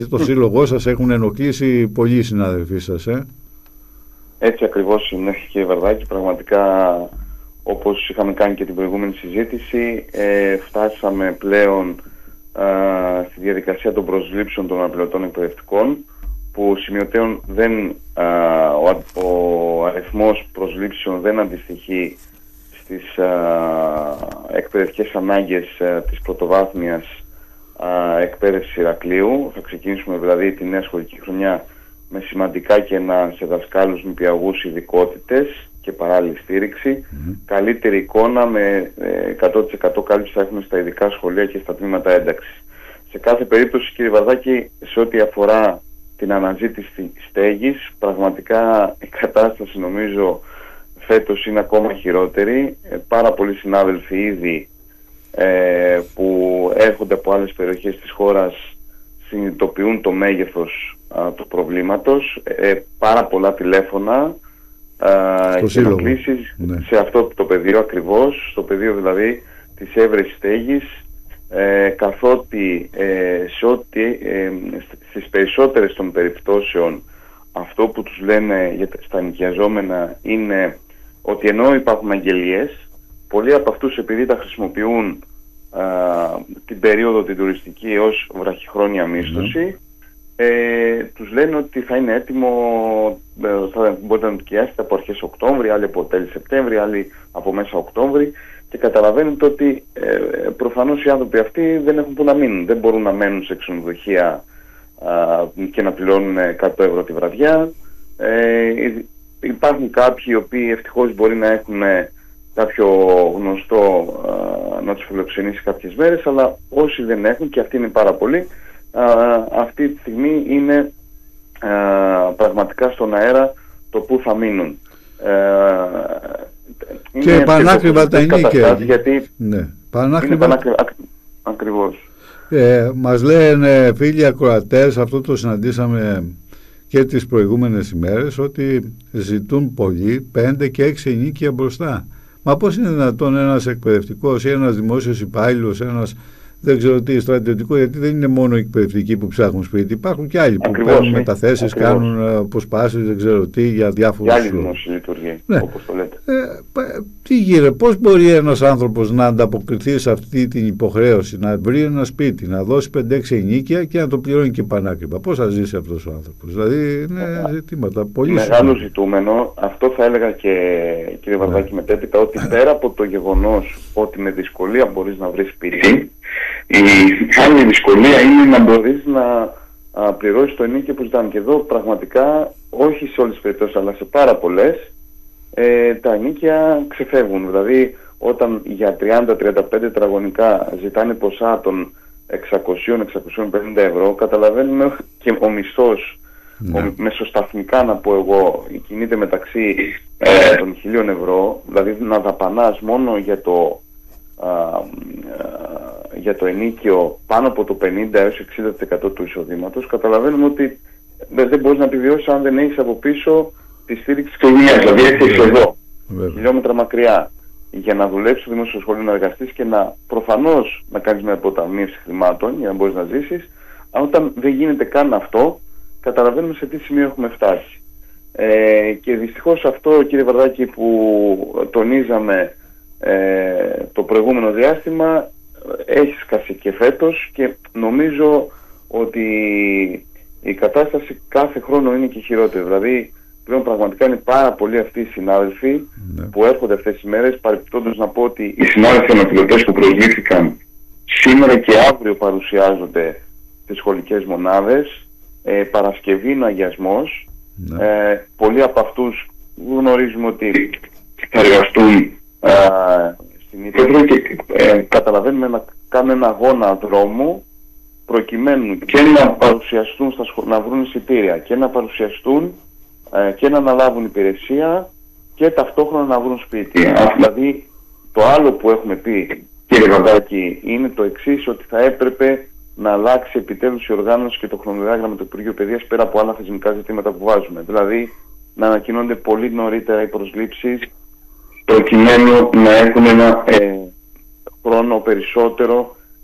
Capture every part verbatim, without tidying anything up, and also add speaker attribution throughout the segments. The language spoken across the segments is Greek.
Speaker 1: Το σύλλογό σας έχουν ενοχλήσει πολλοί συνάδελφοί σας, ε?
Speaker 2: Έτσι ακριβώς είναι, κύριε Βαρδάκη. Πραγματικά, όπως είχαμε κάνει και την προηγούμενη συζήτηση, ε, φτάσαμε πλέον α, στη διαδικασία των προσλήψεων των αναπληρωτών εκπαιδευτικών, που σημειωτέων δεν, α, ο, ο αριθμός προσλήψεων δεν αντιστοιχεί στις α, εκπαιδευτικές ανάγκες α, της πρωτοβάθμιας α, εκπαίδευσης Ηρακλείου. Θα ξεκινήσουμε δηλαδή τη νέα σχολική χρονιά με σημαντικά κενά σε δασκάλους, νηπιαγούς, ειδικότητες και παράλληλη στήριξη. Mm-hmm. Καλύτερη εικόνα με εκατό τοις εκατό κάλυψη θα έχουμε στα ειδικά σχολεία και στα τμήματα ένταξης. Σε κάθε περίπτωση, κύριε Βαρδάκη, σε ό,τι αφορά την αναζήτηση στέγης, πραγματικά η κατάσταση νομίζω φέτος είναι ακόμα χειρότερη. Ε, πάρα πολλοί συνάδελφοι ήδη ε, που έρχονται από άλλες περιοχές της χώρας συνειδητοποιούν το μέγεθος α, του προβλήματος. Ε, πάρα πολλά τηλέφωνα α, και ενοχλήσεις ναι. σε αυτό το πεδίο ακριβώς, στο πεδίο δηλαδή της έβρεσης στέγης, ε, καθότι ε, σε ό,τι, ε, στις περισσότερες των περιπτώσεων αυτό που τους λένε για, στα νοικιαζόμενα είναι ότι ενώ υπάρχουν αγγελίες, πολλοί από αυτούς επειδή τα χρησιμοποιούν α, την περίοδο την τουριστική ως βραχυχρόνια μίσθωση, mm. ε, τους λένε ότι θα είναι έτοιμο, ε, θα μπορείτε να νοικιάσετε από αρχές Οκτώβρη, άλλοι από τέλη Σεπτέμβρη, άλλοι από μέσα Οκτώβρη, και καταλαβαίνετε ότι ε, προφανώς οι άνθρωποι αυτοί δεν έχουν που να μείνουν, δεν μπορούν να μένουν σε ξενοδοχεία α, και να πληρώνουν εκατό ευρώ τη βραδιά. Ε, υπάρχουν κάποιοι οι οποίοι ευτυχώς μπορεί να έχουν κάποιο γνωστό α, να τους φιλοξενήσει κάποιες μέρες, αλλά όσοι δεν έχουν, και αυτοί είναι πάρα πολλοί, α, αυτή τη στιγμή είναι α, πραγματικά στον αέρα το που θα μείνουν. Ε,
Speaker 1: και πανάκριβα τα ενίκαια.
Speaker 2: Γιατί
Speaker 1: ναι, πανάκριβα...
Speaker 2: είναι πανάκριβα, ακ, ακριβώς.
Speaker 1: Ε, μας λένε φίλοι ακροατές, αυτό το συναντήσαμε και τις προηγούμενες ημέρες, ότι ζητούν πολλοί πέντε και έξι ενίκια μπροστά. Μα πώς είναι δυνατόν ένας εκπαιδευτικός ή ένας δημόσιος υπάλληλος, ένας δεν ξέρω τι στρατιωτικό, γιατί δεν είναι μόνο οι εκπαιδευτικοί που ψάχνουν σπίτι, υπάρχουν και άλλοι που ακριβώς, παίρνουν μεταθέσεις, ακριβώς. κάνουν αποσπάσεις, δεν ξέρω τι, για διάφορους.
Speaker 2: Για άλλη δημόσια λειτουργία, ναι. όπως το λέτε.
Speaker 1: Ε, τι γίνεται, πώς μπορεί ένας άνθρωπος να ανταποκριθεί σε αυτή την υποχρέωση, να βρει ένα σπίτι, να δώσει πέντε έξι ενίκια και να το πληρώνει και πανάκριβα? Πώς θα ζήσει αυτός ο άνθρωπος? Δηλαδή είναι yeah. ζητήματα πολύ
Speaker 2: μεγάλο σημαντικά. Ζητούμενο. Αυτό θα έλεγα και κύριε Βαρδάκη yeah. μετέπειτα, ότι πέρα από το γεγονός ότι με δυσκολία μπορείς να βρεις σπίτι, η άλλη δυσκολία είναι να μπορείς να α, πληρώσεις το ενίκιο που ζητάνε. Και εδώ πραγματικά, όχι σε όλες τις περιπτώσεις, αλλά σε πάρα πολλές, ε, τα ενίκια ξεφεύγουν. Δηλαδή, όταν για τριάντα με τριάντα πέντε τετραγωνικά ζητάνε ποσά των εξακόσια με εξακόσια πενήντα ευρώ, καταλαβαίνουμε και ο μισθός, ναι. ο, μεσοσταθμικά να πω εγώ, κινείται μεταξύ ε, των χιλίων ευρώ, δηλαδή να δαπανάς μόνο για το Α, α, για το ενίκιο πάνω από το πενήντα έως εξήντα τοις εκατό του εισοδήματος. Καταλαβαίνουμε ότι δεν, δεν μπορείς να επιβιώσεις αν δεν έχεις από πίσω τη στήριξη της κοινωνίας. Δηλαδή έχεις εδώ χιλιόμετρα μακριά για να δουλέψεις στο δημόσιο σχολείο, να εργαστείς και να προφανώς να κάνεις μια αποταμίευση χρημάτων για να μπορείς να ζήσεις. Αν όταν δεν γίνεται καν αυτό, καταλαβαίνουμε σε τι σημείο έχουμε φτάσει. Ε, και δυστυχώς αυτό, κύριε Βαρδάκη, που τονίζαμε Ε, το προηγούμενο διάστημα, έχει σκάσει και φέτος, και νομίζω ότι η κατάσταση κάθε χρόνο είναι και χειρότερη. Δηλαδή πλέον πραγματικά είναι πάρα πολλοί αυτοί οι συνάδελφοι ναι. που έρχονται αυτές τις μέρες. Παρεπιπτόντως να πω ότι οι συνάδελφοι αναπληρωτές που προσλήφθηκαν σήμερα και αύριο παρουσιάζονται στις σχολικές μονάδες. ε, Παρασκευή είναι αγιασμός. ναι. ε, Πολλοί από αυτούς γνωρίζουμε ότι θα εργαστούν Uh, στην Ήπεθρο και ε, καταλαβαίνουμε να κάνουν ένα αγώνα δρόμου προκειμένου και να παρουσιαστούν στα σχολ... να βρουν εισιτήρια και να παρουσιαστούν ε, και να αναλάβουν υπηρεσία και ταυτόχρονα να βρουν σπίτι. Yeah. Δηλαδή το άλλο που έχουμε πει, κύριε Βαρδάκη, είναι το εξής, ότι θα έπρεπε να αλλάξει επιτέλους η οργάνωση και το χρονοδιάγραμμα του Υπουργείου Παιδείας, πέρα από άλλα θεσμικά ζητήματα που βάζουμε. Δηλαδή να ανακοινώνται πολύ νωρίτερα οι προσλήψεις, προκειμένου να έχουν ένα ε, χρόνο περισσότερο οι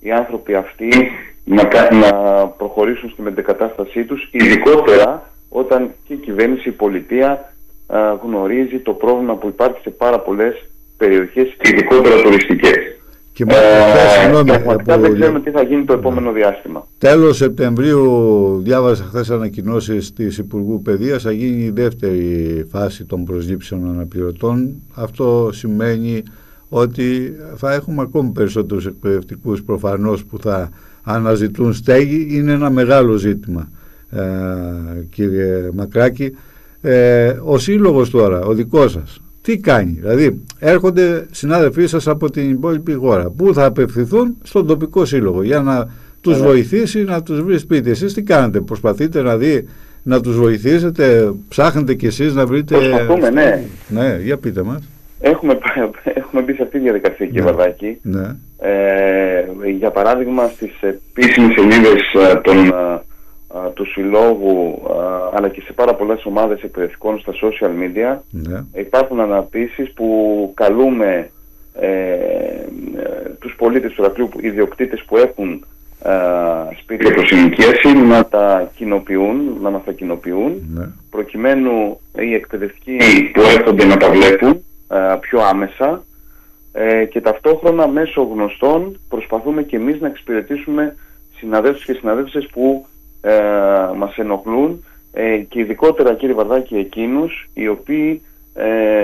Speaker 2: οι άνθρωποι αυτοί να, να προχωρήσουν στη μετεκατάστασή τους, ειδικότερα όταν και η κυβέρνηση, η πολιτεία α, γνωρίζει το πρόβλημα που υπάρχει σε πάρα πολλές περιοχές, ειδικότερα τουριστικές.
Speaker 1: Και ε,
Speaker 2: πραγματικά δεν ξέρουμε τι θα γίνει το επόμενο διάστημα.
Speaker 1: Τέλος Σεπτεμβρίου διάβασα χθες ανακοινώσεις της Υπουργού Παιδείας, θα γίνει η δεύτερη φάση των προσλήψεων αναπληρωτών. Αυτό σημαίνει ότι θα έχουμε ακόμη περισσότερους εκπαιδευτικούς προφανώς που θα αναζητούν στέγη. Είναι ένα μεγάλο ζήτημα, ε, κύριε Μακράκη. Ε, ο σύλλογος τώρα, ο δικός σας, τι κάνει? Δηλαδή έρχονται συνάδελφοί σας από την υπόλοιπη χώρα που θα απευθυνθούν στον τοπικό σύλλογο για να τους yeah. βοηθήσει να τους βρει σπίτι. Εσείς τι κάνετε? Προσπαθείτε να δει, να τους βοηθήσετε? Ψάχνετε κι εσείς να βρείτε?
Speaker 2: Προσπαθούμε, ναι.
Speaker 1: Ναι, για πείτε μας.
Speaker 2: Έχουμε, έχουμε μπει σε αυτή τη διαδικασία, κύριε
Speaker 1: ναι.
Speaker 2: Βαρδάκη.
Speaker 1: Ναι.
Speaker 2: Ε, για παράδειγμα, στις επίσημες σελίδες των, του Συλλόγου, αλλά και σε πάρα πολλές ομάδες εκπαιδευτικών στα social media,
Speaker 1: ναι.
Speaker 2: υπάρχουν αναρτήσεις που καλούμε ε, τους πολίτες του Ηρακλείου, ιδιοκτήτες που έχουν ε, σπίτια προς ενοικίαση, να τα κοινοποιούν, να μας τα κοινοποιούν,
Speaker 1: ναι.
Speaker 2: προκειμένου οι εκπαιδευτικοί που έρχονται να τα βλέπουν πιο άμεσα, ε, και ταυτόχρονα μέσω γνωστών προσπαθούμε και εμείς να εξυπηρετήσουμε συναδέλφους και συναδέλφισες που ε, μας ενοχλούν, ε, και ειδικότερα, κύριε Βαρδάκη, εκείνους οι οποίοι ε,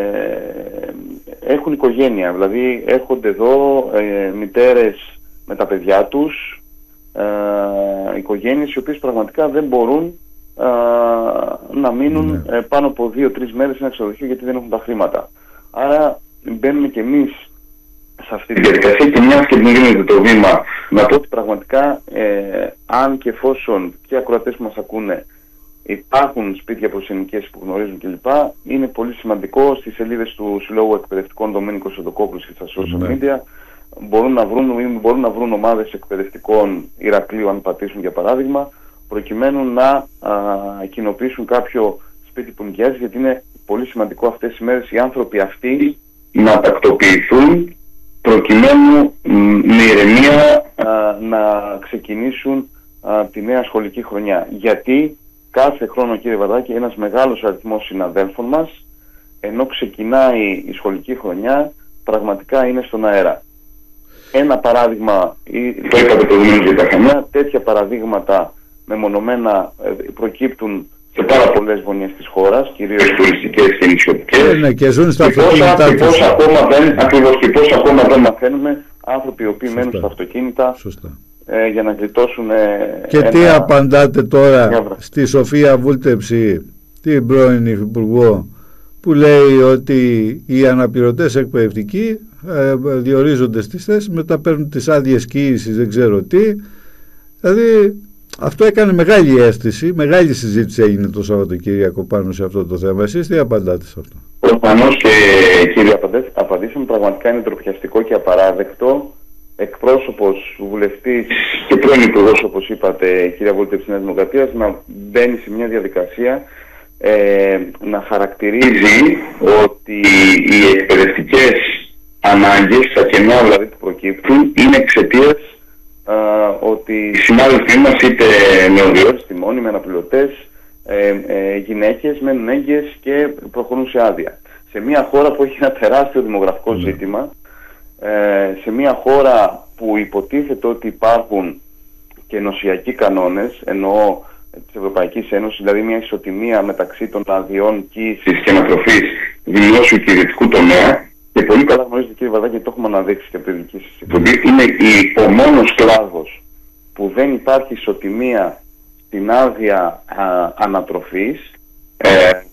Speaker 2: έχουν οικογένεια, δηλαδή έρχονται εδώ ε, μητέρες με τα παιδιά τους, ε, οικογένειες οι οποίες πραγματικά δεν μπορούν ε, να μείνουν ε, πάνω από δύο-τρεις μέρες σε ένα ξενοδοχείο γιατί δεν έχουν τα χρήματα. Άρα μπαίνουμε και εμείς σε αυτή τη διαδικασία, και μιας και μην γίνεται το βήμα, να πω ότι πραγματικά ε, αν και εφόσον και οι ακροατές που μας ακούνε υπάρχουν σπίτια προς ενοικίαση που γνωρίζουν κλπ, είναι πολύ σημαντικό στις σελίδες του Συλλόγου Εκπαιδευτικών Ντομήνικο Σωτοκόπουλος και στα social media μπορούν να βρουν, μπορούν να βρουν ομάδες εκπαιδευτικών Ηρακλείου, αν πατήσουν για παράδειγμα, προκειμένου να α, κοινοποιήσουν κάποιο σπίτι που νοικιάζει, γιατί είναι πολύ σημαντικό αυτές τις μέρες οι άνθρωποι αυτοί να τακτοποιηθούν προκειμένου με ηρεμία α, να ξεκινήσουν α, τη νέα σχολική χρονιά. Γιατί κάθε χρόνο, κύριε Βαρδάκη, ένας μεγάλος αριθμός συναδέλφων μας, ενώ ξεκινάει η σχολική χρονιά, πραγματικά είναι στον αέρα. Ένα παράδειγμα, το είπατε προηγουμένως για τα Χανιά, τέτοια παραδείγματα μεμονωμένα προκύπτουν σε πάρα πολλές γωνιές της χώρας, κυρίως τουριστικές και νησιωτικές.
Speaker 1: Ναι, και ζουν στα
Speaker 2: αυτοκίνητα. Και πώς ακόμα δεν, ακριβώς, και πώς ακόμα δεν μαθαίνουμε άνθρωποι οι οποίοι Σωστά. μένουν στα αυτοκίνητα ε, για να γλιτώσουν. Ε,
Speaker 1: και ένα... τι απαντάτε τώρα Γιάβρα. στη Σοφία Βούλτεψη, την πρώην Υφυπουργό, που λέει ότι οι αναπληρωτές εκπαιδευτικοί ε, διορίζονται στις θέσεις, μετά παίρνουν τις άδειες κοίησης, δεν ξέρω τι. Δηλαδή αυτό έκανε μεγάλη αίσθηση, μεγάλη συζήτηση έγινε το Σαββατοκύριακο πάνω σε αυτό το θέμα. Εσείς τι απαντάτε σε αυτό?
Speaker 2: Προφανώς και, κύριε, απαντήσαμε, πραγματικά είναι ντροπιαστικό και απαράδεκτο εκπρόσωπος, βουλευτής και πρώην υπουργός, όπως είπατε, κυρία Βούλτεψη, Νέας Δημοκρατίας, να μπαίνει σε μια διαδικασία ε, να χαρακτηρίζει ότι οι εκπαιδευτικές ανάγκες, τα κενά δηλαδή που προκύπτουν, είναι εξαιτίας Uh, ότι οι συνάδελφοί μας, είτε νεοδιώτες, τιμόνιμοι, αναπληρωτές, ε, ε, γυναίκες, μένουν έγκυες και προχωρούν σε άδεια. Σε μια χώρα που έχει ένα τεράστιο δημογραφικό mm. ζήτημα, ε, σε μια χώρα που υποτίθεται ότι υπάρχουν και ενωσιακοί κανόνες, εννοώ της Ευρωπαϊκής Ένωσης, δηλαδή μια ισοτιμία μεταξύ των αδειών κοίησης και ανατροφής δημόσιου και ιδιωτικού τομέα. Και πολύ καλά γνωρίζετε, κύριε Βαρδάκη, και το έχουμε αναδείξει και από τη δική σας υπουργή, είναι ο μόνος κλάδος που δεν υπάρχει ισοτιμία στην άδεια α, ανατροφής, ε,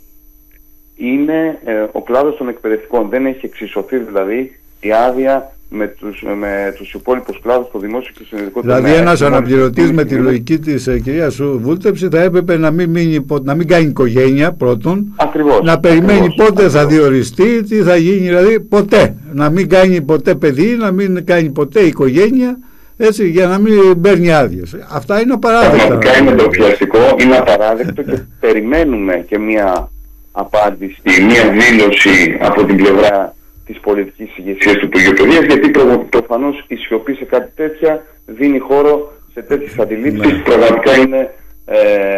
Speaker 2: είναι ε, ο κλάδος των εκπαιδευτικών. Δεν έχει εξισωθεί δηλαδή η άδεια με τους, με τους υπόλοιπους κλάδους, το δημόσιο και στο ιδιωτικό τομέα.
Speaker 1: Δηλαδή ένας αναπληρωτής με τη λογική της ε, κυρίας Βούλτεψη θα έπρεπε να μην, μείνει, να μην κάνει οικογένεια πρώτον,
Speaker 2: ακριβώς,
Speaker 1: να περιμένει
Speaker 2: ακριβώς,
Speaker 1: πότε
Speaker 2: ακριβώς.
Speaker 1: θα διοριστεί, τι θα γίνει, δηλαδή ποτέ, να μην κάνει ποτέ παιδί, να μην κάνει ποτέ οικογένεια, έτσι, για να μην παίρνει άδειες. Αυτά είναι απαράδεκτα.
Speaker 2: Πραγματικά είναι ντροπιαστικό, είναι απαράδεκτο και περιμένουμε και μια απάντηση, μια δήλωση από την πλευρά της πολιτικής ηγεσίας του Υπουργείου Παιδείας, γιατί προφανώς η σιωπή σε κάτι τέτοια δίνει χώρο σε τέτοιες αντιλήψεις. Πραγματικά είναι ε,